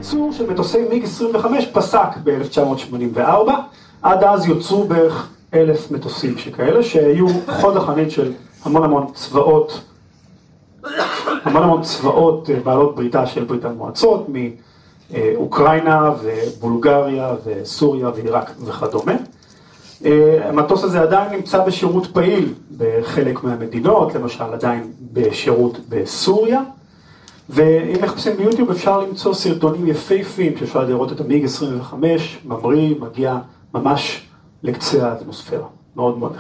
הייצור של מטוסי מיג 25 פסק ב-1984, עד אז יוצרו בערך 1,000 מטוסים שכאלה, שהיו חוד החנית של המון צבאות בעלות בריתה של ברית המועצות, מאוקראינה ובולגריה וסוריה ועיראק וכדומה. המטוס הזה עדיין נמצא בשירות פעיל בחלק מהמדינות, למשל עדיין בשירות בסוריה, ואם מחפשים ביוטיוב אפשר למצוא סרטונים יפהפיים שאפשר לראות את המיג 25, ממריא, מגיע ממש לקצה האטמוספירה, מאוד מאוד נחמד.